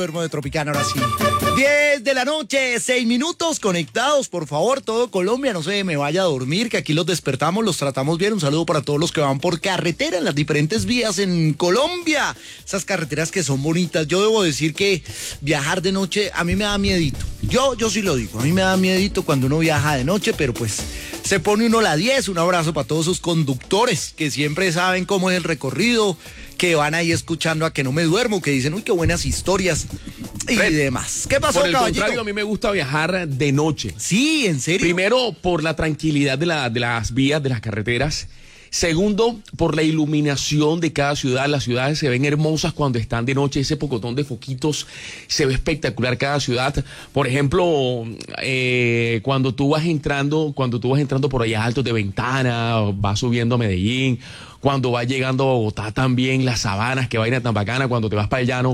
De Tropicana, ahora sí. 10 de la noche, 6 minutos conectados, por favor, todo Colombia, no se me vaya a dormir, que aquí los despertamos, los tratamos bien. Un saludo para todos los que van por carretera en las diferentes vías en Colombia. Esas carreteras que son bonitas. Yo debo decir que viajar de noche a mí me da miedito. Yo sí lo digo, a mí me da miedito cuando uno viaja de noche, pero pues se pone uno la 10. Un abrazo para todos sus conductores que siempre saben cómo es el recorrido, que van ahí escuchando a Que No Me Duermo, que dicen, uy, qué buenas historias y demás. ¿Qué pasó, caballito? Por el caballito? contrario, a mí me gusta viajar de noche. Sí, ¿en serio? Primero, por la tranquilidad de las vías, de las carreteras. Segundo, por la iluminación de cada ciudad. Las ciudades se ven hermosas cuando están de noche. Ese pocotón de foquitos se ve espectacular cada ciudad. Por ejemplo, cuando tú vas entrando por allá altos de Ventana, vas subiendo a Medellín, cuando vas llegando a Bogotá también, las sabanas, que vaina tan bacana, cuando te vas para el llano.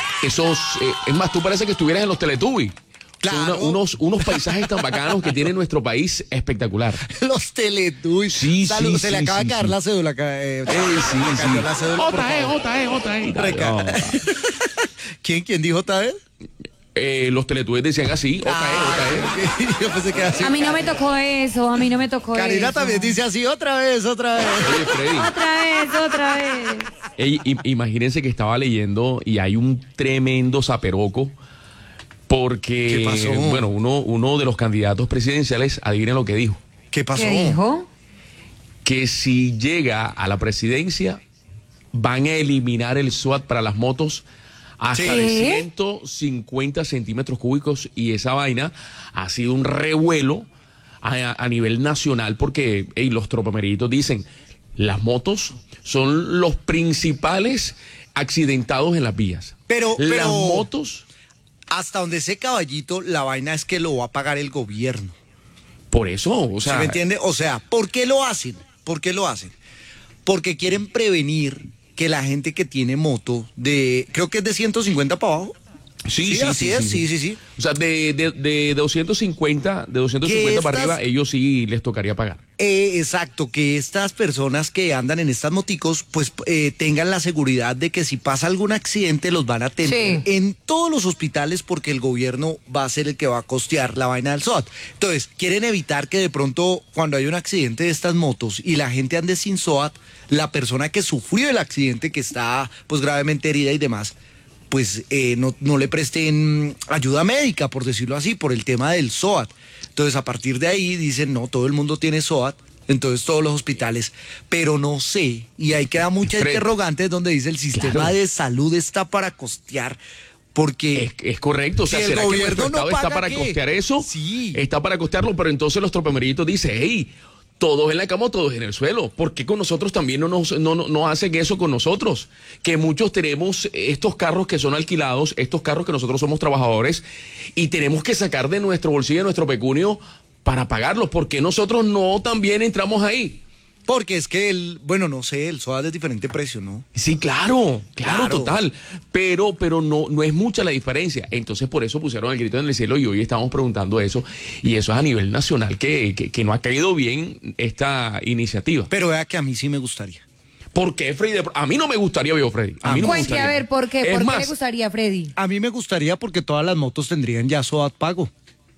Es más, tú parece que estuvieras en los Teletubbies. Claro. Unos paisajes tan bacanos que tiene nuestro país espectacular. Los Teletubbies. Sí, Salud, sí, se le sí, acaba sí, de caer sí. la cédula. Sí. La cédula, por favor. JE. ¿Quién dijo JE? Los Teletubbies decían así, JE. Yo pensé que así. A mí no me tocó eso, Karina eso. también dice así, otra vez. Oye, Freddy. Otra vez. Imagínense que estaba leyendo y hay un tremendo zaperoco porque, ¿Qué pasó? bueno, uno de los candidatos presidenciales, adivinen lo que dijo, ¿Qué pasó? ¿Qué dijo? que si llega a la presidencia van a eliminar el SWAT para las motos hasta Sí. de 150 centímetros cúbicos, y esa vaina ha sido un revuelo a nivel nacional porque los tropameritos dicen, las motos son los principales accidentados en las vías. Pero- las motos, Hasta donde sé, caballito, la vaina es que lo va a pagar el gobierno. por eso, o ¿Se sea, me entiende? O sea, ¿por qué lo hacen? Porque quieren prevenir que la gente que tiene moto creo que es de 150 para abajo. sí, así es, sí. O sea, de 250 Que para estas- arriba, ellos sí les tocaría pagar. Exacto, que estas personas que andan en estas moticos, pues tengan la seguridad de que si pasa algún accidente los van a atender Sí. en todos los hospitales, porque el gobierno va a ser el que va a costear la vaina del SOAT. Entonces, quieren evitar que de pronto cuando hay un accidente de estas motos y la gente ande sin SOAT, la persona que sufrió el accidente, que está pues gravemente herida y demás, pues no le presten ayuda médica, por decirlo así, por el tema del SOAT. Entonces, a partir de ahí dicen, no, todo el mundo tiene SOAT, entonces todos los hospitales, pero no sé, y ahí queda mucha Fred, interrogante donde dice el sistema claro. de salud está para costear, porque... Es correcto, o sea, Si el ¿será que gobierno nuestro no Estado está paga, para ¿qué? costear eso? Sí. Está para costearlo, pero entonces los tropameritos dicen, hey, todos en la cama, todos en el suelo. ¿Por qué con nosotros también no hacen eso con nosotros? Que muchos tenemos estos carros que son alquilados, estos carros que nosotros somos trabajadores y tenemos que sacar de nuestro bolsillo, de nuestro pecunio para pagarlos. ¿Por qué nosotros no también entramos ahí? Porque es que no sé, el SOAT es diferente precio, ¿no? Sí, claro, Claro. total. Pero no es mucha la diferencia. Entonces, por eso pusieron el grito en el cielo y hoy estamos preguntando eso. Y eso es a nivel nacional, que no ha caído bien esta iniciativa. Pero vea que a mí sí me gustaría. ¿Por qué, Freddy? A mí no me gustaría, viejo Freddy. A mí no me Cuente, gustaría. a ver, ¿por qué? Es ¿Por qué más, le gustaría, Freddy? A mí me gustaría porque todas las motos tendrían ya SOAT pago.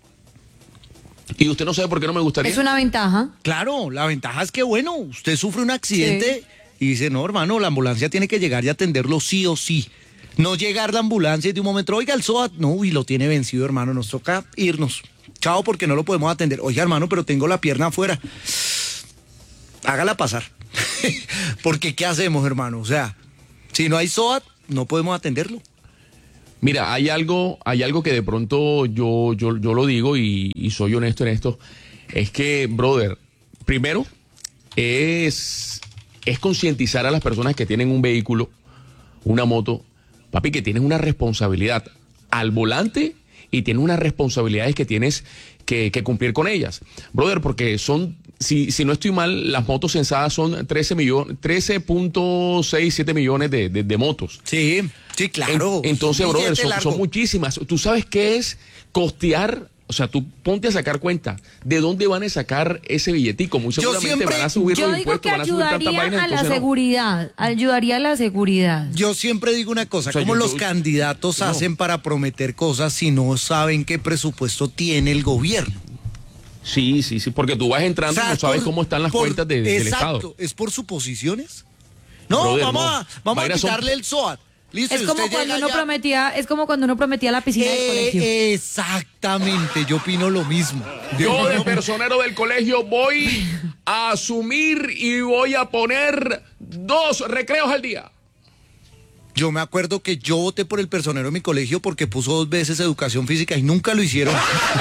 ¿y usted no sabe por qué no me gustaría? Es una ventaja. Claro, la ventaja es que, bueno, usted sufre un accidente y dice, no, hermano, la ambulancia tiene que llegar y atenderlo sí o sí. No llegar la ambulancia y de un momento, oiga, el SOAT, no, y lo tiene vencido, hermano, nos toca irnos. Chao, porque no lo podemos atender. Oiga, hermano, pero tengo la pierna afuera. Hágala pasar. Porque, ¿qué hacemos, hermano? O sea, si no hay SOAT, no podemos atenderlo. Mira, hay algo que de pronto yo lo digo y soy honesto en esto. Es que, brother, primero es concientizar a las personas que tienen un vehículo, una moto, papi, que tienes una responsabilidad al volante y tienes unas responsabilidades que tienes que cumplir con ellas. Brother, porque son, si no estoy mal, las motos censadas son 13.67 millones de motos. Sí, sí, claro. Entonces, Un brother, billete largo. son muchísimas. ¿Tú sabes qué es costear? O sea, tú ponte a sacar cuenta. ¿De dónde van a sacar ese billetico? Muy seguramente van a subir Yo los digo impuestos, que van a subir tantas ayudaría vainas. a la entonces no. seguridad, ayudaría a la seguridad. Yo siempre digo una cosa, O sea, ¿cómo yo- los candidatos no. hacen para prometer cosas si no saben qué presupuesto tiene el gobierno? Sí, porque tú vas entrando y no sabes por- cómo están las por- cuentas del exacto, Estado. ¿es por suposiciones? No, Brother, vamos no. a, vamos a Vainas son- quitarle el SOAT. Listo, Es y como usted cuando llega uno allá- prometía, es como cuando uno prometía la piscina del colegio. Exactamente, yo opino lo mismo. Yo de personero del colegio voy a asumir y voy a poner 2 recreos al día. Yo me acuerdo que yo voté por el personero de mi colegio porque puso 2 veces educación física y nunca lo hicieron.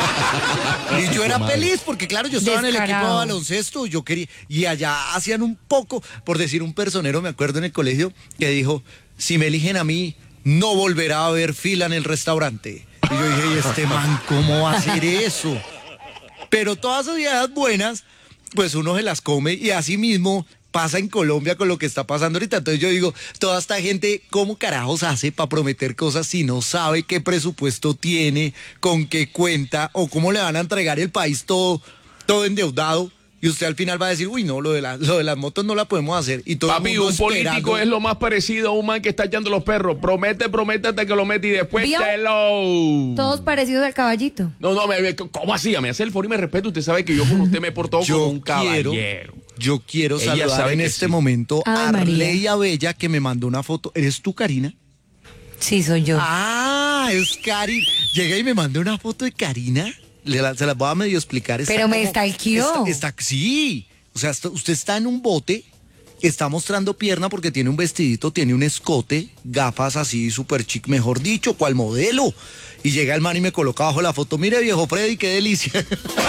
Y yo era feliz porque claro, yo estaba en el equipo de Descarado. baloncesto, yo quería, y allá hacían un poco, por decir un personero, me acuerdo en el colegio, que dijo, si me eligen a mí, no volverá a haber fila en el restaurante. Y yo dije, ¿y este man cómo va a hacer eso? Pero todas esas ideas buenas, pues uno se las come y así mismo pasa en Colombia con lo que está pasando ahorita. Entonces yo digo, toda esta gente, ¿cómo carajos hace para prometer cosas si no sabe qué presupuesto tiene, con qué cuenta o cómo le van a entregar el país todo endeudado? Y usted al final va a decir, uy, no, lo de las motos no la podemos hacer. Y todo Papi, el mundo un político esperando. es lo más parecido a un man que está echando los perros. Promete hasta que lo mete y después ¿Vio? te lo... Todos parecidos al caballito. No, ¿cómo así? Me hace el favor y me respeto. Usted sabe que yo con usted me he portado como un caballero. Yo quiero Ella saludar sabe en que este sí. momento a Ave María. Arley Abella que me mandó una foto. ¿Eres tú, Karina? Sí, soy yo. Ah, es Cari. Llega y me mandó una foto de Karina. Se las voy a medio explicar. Está Pero me como- stalkeó. Sí. O sea, usted está en un bote, está mostrando pierna porque tiene un vestidito, tiene un escote, gafas así súper chic, mejor dicho, ¿cuál modelo? Y llega el man y me coloca abajo la foto. Mire, viejo Freddy, qué delicia.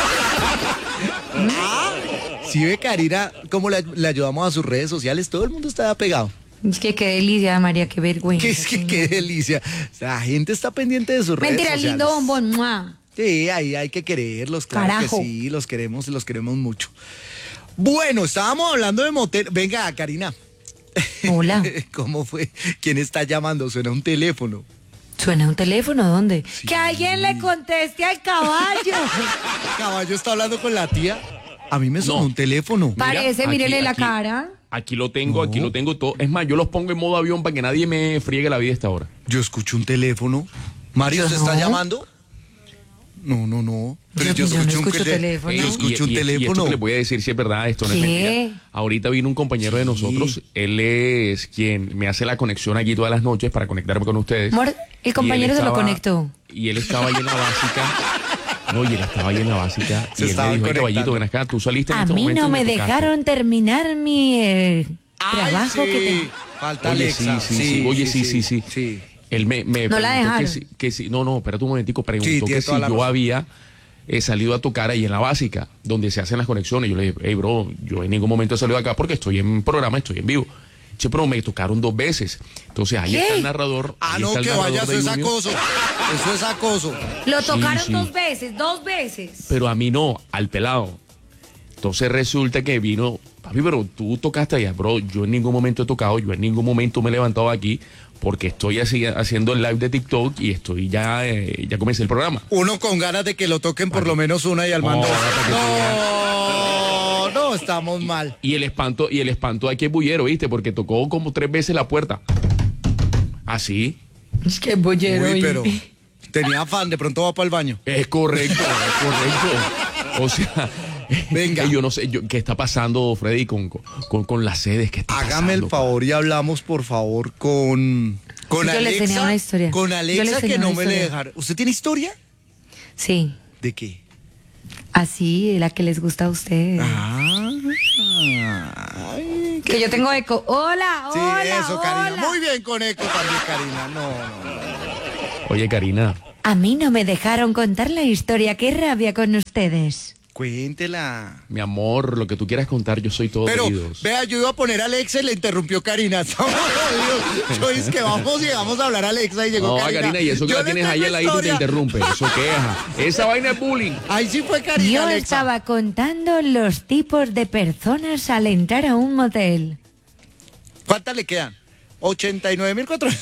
Sí ve, Karina, cómo le ayudamos a sus redes sociales. Todo el mundo está pegado. Es que qué delicia, María, qué vergüenza. Qué delicia. La gente está pendiente de sus redes Mentira, sociales. lindo bombón. ¡Mua! Sí, ahí hay que quererlos, claro Carajo. que sí, los queremos y los queremos mucho. Bueno, estábamos hablando de motel. Venga, Karina. Hola. ¿Cómo fue? ¿Quién está llamando? Suena un teléfono. ¿Suena un teléfono? ¿Dónde? Que alguien le conteste al caballo. Caballo está hablando con la tía. A mí me sonó No. un teléfono. Parece, aquí- mírele la aquí- cara. Aquí lo tengo todo. Es más, yo los pongo en modo avión para que nadie me friegue la vida a esta hora. Yo escucho un teléfono. Mario, ¿se está No. llamando? No. Pero Yo no escucho un teléfono. Yo escucho un Y esto teléfono. que les voy a decir si es verdad, esto no es ¿Qué? mentira. Ahorita vino un compañero de nosotros, él es quien me hace la conexión aquí todas las noches para conectarme con ustedes. Amor, el compañero Y él se lo estaba- conectó. Y él estaba ahí en la básica. No, y él estaba ahí en la básica. Se y él me estaban dijo, "Hey, caballito, conectando. ven acá, tú saliste en A este mí momento no y me tocaste". dejaron terminar mi trabajo Ay, que sí. te... Falta Oye, Alexa. sí. Oye, sí. Él me No la preguntó dejaron. que si, no, espérate un momentico, Sí, preguntó tiene que si toda la yo razón. había salido a tocar ahí en la básica, donde se hacen las conexiones. Yo le dije, hey, bro, yo en ningún momento he salido acá porque estoy en programa, estoy en vivo. Che, pero me tocaron 2 veces. Entonces ahí ¿Qué? está el narrador. Ah, ahí no, está el que narrador vaya, eso de es Junior. acoso. Eso es acoso. Lo tocaron sí. 2 veces, 2 veces. Pero a mí no, al pelado. Entonces resulta que vino, papi, pero tú tocaste allá, bro. Yo en ningún momento he tocado, yo en ningún momento me he levantado aquí porque estoy así, haciendo el live de TikTok y estoy ya comencé el programa. Uno con ganas de que lo toquen por lo menos una y al mando. para que No, estamos mal. Y el espanto de aquí es bullero, ¿viste? Porque tocó como 3 veces la puerta. Así. Es que bollero. Uy, pero tenía afán, de pronto va para el baño. Es correcto. O sea, Venga. yo no sé qué está pasando, Freddy, con las sedes que está Hágame el pasando. favor y hablamos, por favor, con Yo les Alexa. tenía una historia. Con Yo Alexa les que tenía no una me le historia. dejaron. ¿Usted tiene historia? Sí, ¿De qué? así, la que les gusta a ustedes. Ay, Que yo tengo eco. Hola, sí, hola, eso, Karina. hola. Muy bien con eco también, Karina. No. Oye, Karina, A mí no me dejaron contar la historia. Qué rabia con ustedes. Cuéntela. mi amor, lo que tú quieras contar, yo soy todo Pero, oídos. vea, yo iba a poner a Alexa y le interrumpió Karina. Estamos jodidos. Yo es que llegamos a hablar a Alexa y llegó No, Karina. Karina, y eso que Yo la le tienes ahí tengo al aire y te historia. interrumpe. Eso queja. Esa vaina es bullying. Ahí sí fue Karina, Yo Alexa. estaba contando los tipos de personas al entrar a un motel. ¿Cuántas le quedan? 89.400.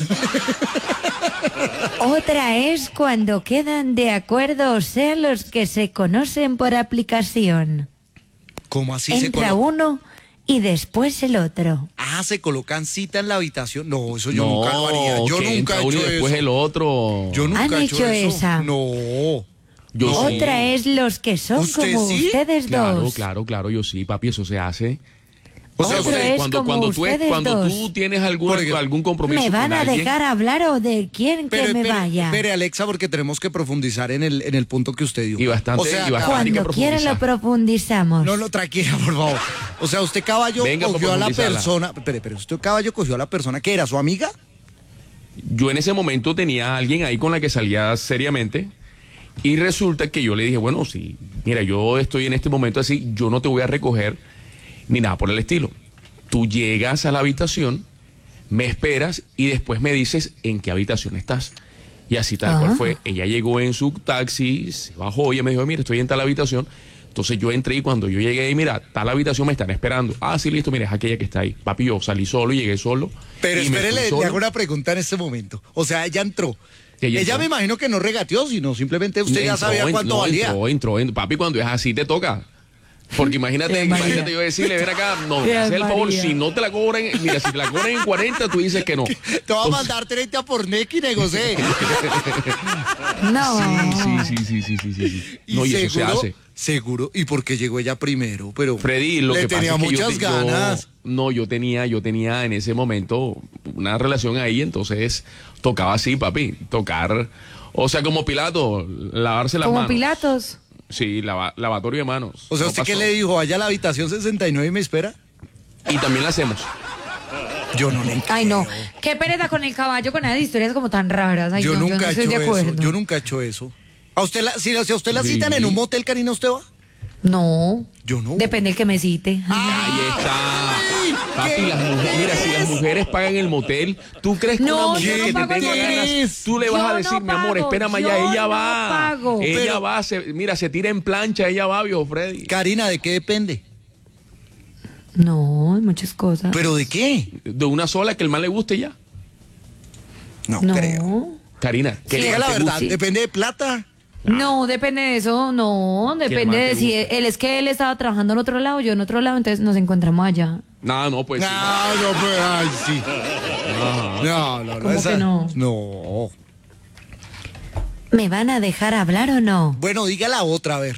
Otra es cuando quedan de acuerdo, o sea, los que se conocen por aplicación. ¿Cómo así se Entra coloca? uno y después el otro. Ah, se colocan cita en la habitación. No, eso yo No, nunca lo haría. Yo que nunca entra he uno y hecho después eso. el otro. Yo nunca ¿Han he hecho hecho eso. esa? No. Yo sí. Otra es los que son ¿Usted como sí? ustedes Claro, dos. claro, yo sí, papi, eso se hace. O sea, Otro usted- es como ustedes cuando dos. tú tienes Porque- algún compromiso ¿Me van con a alguien, dejar hablar o de quién que me vaya? espere, Alexa, porque tenemos que profundizar en el punto que usted dio. Y bastante, O sea, y bastante. hay que Cuando quieran lo profundizar. profundizamos. No, tranquila, por favor. O sea, usted caballo Venga, cogió para a la profundizarla. persona. Pero usted caballo cogió a la persona que era su amiga. Yo en ese momento tenía a alguien ahí con la que salía seriamente y resulta que yo le dije, bueno, sí, mira, yo estoy en este momento así, yo no te voy a recoger ni nada por el estilo. Tú llegas a la habitación, me esperas y después me dices en qué habitación estás. Y así tal cual fue. Ella llegó en su taxi, se bajó, ella me dijo, mira, estoy en tal habitación. Entonces yo entré y cuando yo llegué, mira, tal habitación me están esperando. Ah, sí, listo, mira, es aquella que está ahí. Papi, yo salí solo, llegué solo. Pero y me espere, fui le solo. hago una pregunta en este momento. O sea, ella entró. Ella Ella entró. me imagino que no regateó, sino simplemente usted ya sabía cuánto valía. Entró. Papi, cuando es así te toca. Porque imagínate yo decirle, ven acá, no, Qué haz el favor, María. si no te la cobran, mira, si te la cobran en 40, tú dices que no. Te va a mandar 30 por NEC y negocié. No. Sí. Y No, y eso se seguro, hace. seguro. ¿Y por qué llegó ella primero? Pero Freddy, lo le que pasa tenía es que muchas ganas. yo tenía en ese momento una relación ahí, entonces tocaba así, papi, tocar, o sea, como Pilato, lavarse las Como manos. Pilatos. Sí, lavatorio de manos. O sea, No ¿usted qué pasó. le dijo? Vaya a la habitación 69 y me espera. Y también la hacemos. Yo no le Ay, no. creo. Qué pereza con el caballo, con esas historias como tan raras. Ay, Yo no, nunca no he estoy hecho de acuerdo. eso. Yo nunca he hecho eso. ¿A usted si a usted la Sí. citan en un motel, Karina, usted va? No. Yo no. Depende del que me cite. Ahí está. Papi, las mujeres, mira, si las mujeres pagan el motel, ¿tú crees que No, una mujer yo no que te pago tenga el ganas, motel. tú le vas Yo a decir, no mi amor, pago, espérame yo allá, ella no va. pago. Ella Pero- va, mira, se tira en plancha, ella va, viejo Freddy. Karina, ¿de qué depende? No, hay muchas cosas. ¿Pero de qué? De una sola que el man le guste ya. No, No. creo. Karina, Que ¿qué diga te la verdad, gusta? depende de plata. No, depende de eso, no, depende man de te si gusta? él es que él estaba trabajando en otro lado, yo en otro lado, entonces nos encontramos allá. No, pues sí. No, pues, ay, sí. No, ¿Cómo esa- que no? No. ¿Me van a dejar hablar o no? Bueno, diga la otra, a ver.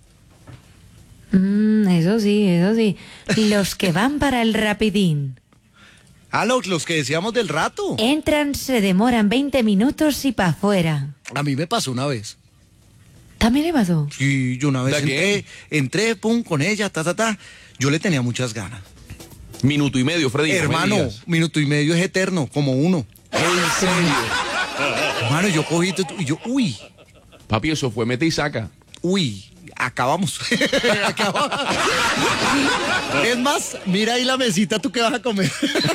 Eso sí. Los que van para el rapidín. Ah, los que decíamos del rato. Entran, se demoran 20 minutos y para afuera. A mí me pasó una vez. ¿También le pasó? Sí, yo una vez ¿De qué? entré, pum, con ella, ta. Yo le tenía muchas ganas. Minuto y medio, Freddy. no me Hermano, digas. minuto y medio es eterno, como uno. En serio. Hermano, yo cogí y yo, Papi, eso fue mete y saca. acabamos. Acabamos. Es más, mira ahí la mesita, ¿tú qué vas a comer?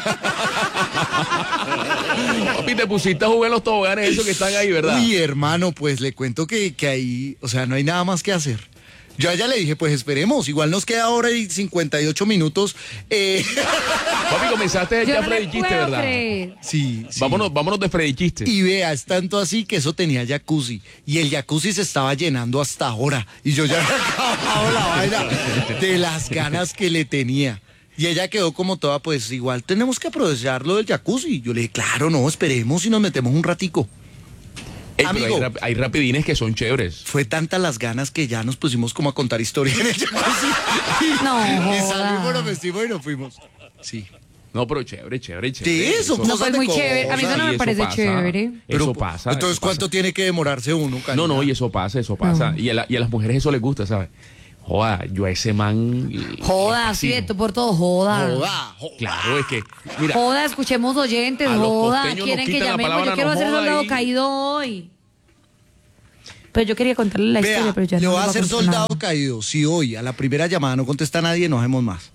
Papi, te pusiste a jugar en los toboganes esos que están ahí, ¿verdad? Uy, hermano, pues le cuento que ahí, o sea, no hay nada más que hacer. Yo a ella le dije, pues esperemos, igual nos queda hora y 58 minutos. Papi, comenzaste a Yo echar no le Freddy Chiste, puedo ¿verdad? creer. Sí. Vámonos de Freddy Chiste. Y vea, es tanto así que eso tenía jacuzzi. Y el jacuzzi se estaba llenando hasta ahora. Y yo ya había acabado la vaina de las ganas que le tenía. Y ella quedó como toda, pues igual tenemos que aprovechar lo del jacuzzi. Yo le dije, claro, no, esperemos y nos metemos un ratico. Ey, pero amigo. hay rapidines que son chéveres. Fue tantas las ganas que ya nos pusimos como a contar historias en el jacuzzi. No, Y joda. salimos, nos vestimos y nos fuimos. Sí. No, pero chévere. Sí, eso, No, cosas pues de muy chévere. A mí eso no Sí, me parece pasa. chévere. Eso pasa. Entonces, eso ¿cuánto pasa. tiene que demorarse uno, Karina? No, y eso pasa. Y a las mujeres eso les gusta, ¿sabes? Joda, yo a ese man... Joda, así, sí, de por todo, joda. Joda. Claro, es que, mira, Joda, escuchemos oyentes, A los joda. costeños nos Quieren que quitan la llamemos. palabra Yo quiero no hacer joda soldado y- caído hoy. Pero yo quería contarle la historia, Vea, pero ya le no voy les a voy hacer contar soldado nada. caído. Si hoy a la primera llamada no contesta nadie, no hacemos más.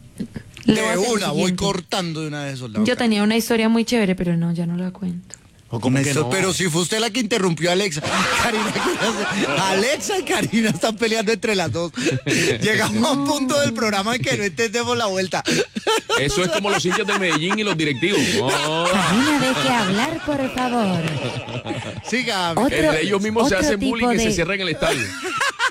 Le voy a De hacer lo una, voy siguiente. cortando de una vez soldado Yo caído. tenía una historia muy chévere, pero no, ya no la cuento. ¿O cómo que no? Pero si fue usted la que interrumpió a Alexa. Alexa y Karina están peleando entre las dos. Llegamos a un punto del programa en que no entendemos la vuelta. Eso es como los hinchas de Medellín y los directivos. Oh. Karina, deje hablar, por favor. Siga. Otro- Entre ellos mismos se otro hacen bullying tipo y se de- cierran el estadio.